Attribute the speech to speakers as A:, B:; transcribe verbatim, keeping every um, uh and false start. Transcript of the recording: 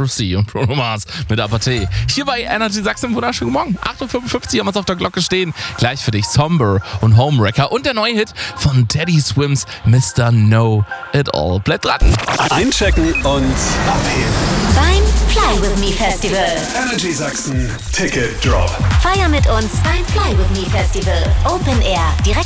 A: Hypocrisy und Bruno Mars mit Apathy. Hier bei Energy Sachsen, wunderschönen Morgen. acht Uhr fünfundfünfzig haben wir es auf der Glocke stehen. Gleich für dich Somber und Homewrecker und der neue Hit von Teddy Swims, Mister Know It All. Bleibt dran.
B: Einchecken und abheben.
C: Beim Fly With Me Festival.
B: Energy Sachsen Ticket Drop.
C: Feier mit uns beim Fly With Me Festival. Open Air, direkt